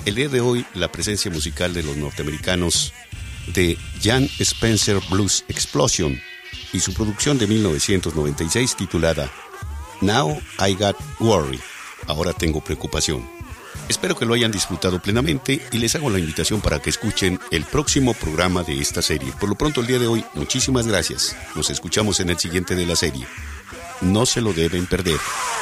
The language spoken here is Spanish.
el día de hoy la presencia musical de los norteamericanos de Jan Spencer Blues Explosion y su producción de 1996 titulada Now I Got Worry, ahora tengo preocupación. Espero que lo hayan disfrutado plenamente y les hago la invitación para que escuchen el próximo programa de esta serie. Por lo pronto el día de hoy, muchísimas gracias. Nos escuchamos en el siguiente de la serie. No se lo deben perder.